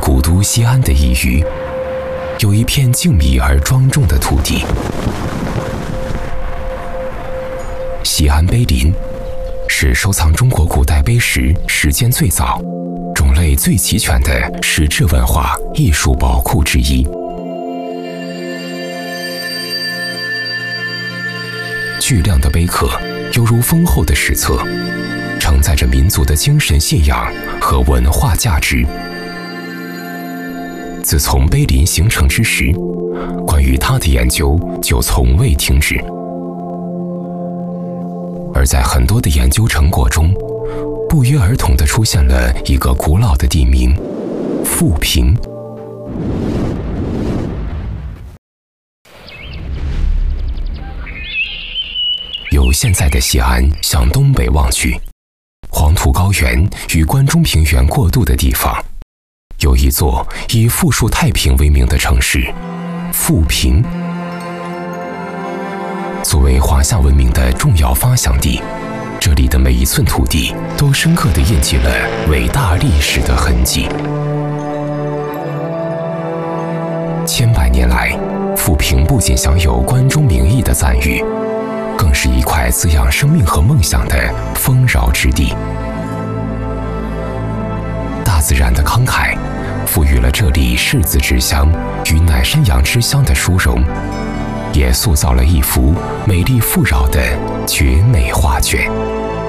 古都西安的一隅，有一片静谧而庄重的土地。西安碑林是收藏中国古代碑石时间最早、种类最齐全的石质文化艺术宝库之一。巨量的碑刻犹如丰厚的史册，承载着民族的精神信仰和文化价值。自从碑林形成之时，关于它的研究就从未停止。而在很多的研究成果中，不约而同地出现了一个古老的地名——富平。由现在的西安向东北望去，黄土高原与关中平原过渡的地方，有一座以富庶太平为名的城市——富平。作为华夏文明的重要发祥地，这里的每一寸土地都深刻地印记了伟大历史的痕迹。千百年来，富平不仅享有关中名义的赞誉，更是一块滋养生命和梦想的丰饶之地。大自然的慷慨，赋予了这里柿子之乡与乃山羊之乡的殊荣，也塑造了一幅美丽富饶的绝美画卷。